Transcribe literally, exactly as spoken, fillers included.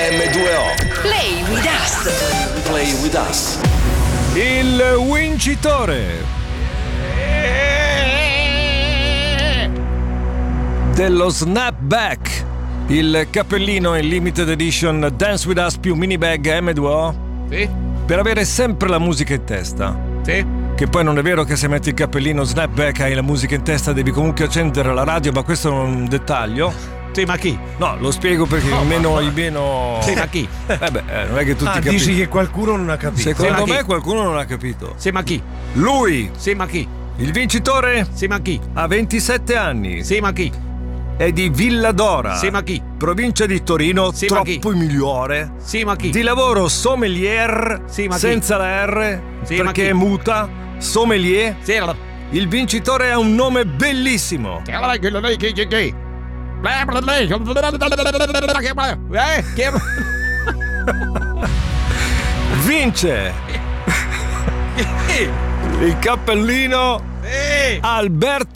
emme due o. Play with us. Play with us. Il vincitore dello Snapback, il cappellino in limited edition Dance With Us più mini bag emme due o. Sì. Per avere sempre la musica in testa. Sì. Che poi non è vero che se metti il cappellino Snapback hai la musica in testa, devi comunque accendere la radio, ma questo è un dettaglio. Sì, ma chi? No, lo spiego perché No, il meno, ma- il meno... Sì, ma chi? Eh beh, eh, non è che tutti Ah, capiscono. dici che qualcuno non ha capito. Secondo Sì, ma me chi? qualcuno non ha capito. Sì, ma chi? Lui, Sì, ma chi? il vincitore, Sì, ma chi? ha ventisette anni. Sì, ma chi? È di Villadora. Sì, ma chi? Provincia di Torino, Sì, ma troppo chi? migliore. Sì, ma chi? Di lavoro sommelier, Sì, ma chi? senza la R, Sì, ma perché chi? è muta. Sommelier. Sì, la... Il vincitore ha un nome bellissimo. Che la quello lei che che che? Eh, che Vince il cappellino Sì. Alberto